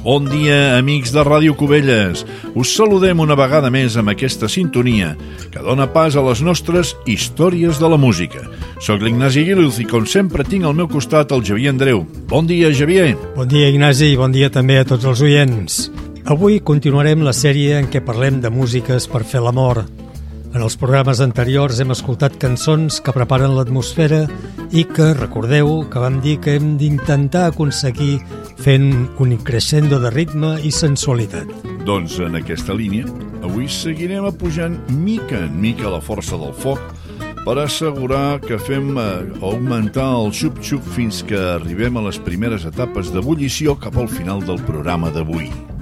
Bon dia, amics de Ràdio Cubelles. Us saludem una vegada més amb aquesta sintonia que dona pas a les nostres històries de la música. Soc l'Ignasi Guiluz i, com sempre, tinc al meu costat el Xavier Andreu. Bon dia, Xavier. Bon dia, Ignasi, i bon dia també a tots els oients. Avui continuarem la sèrie en què parlem de músiques per fer l'amor. En els programes anteriors hem escoltat cançons que preparen l'atmosfera i que, recordeu, que vam dir que hem d'intentar aconseguir fent un crescendo de ritme i sensualitat. Doncs en aquesta línia, avui seguirem apujant mica en mica la força del foc per assegurar que fem augmentar el xup-xup fins que arribem a les primeres etapes d'ebullició cap al final del programa d'avui.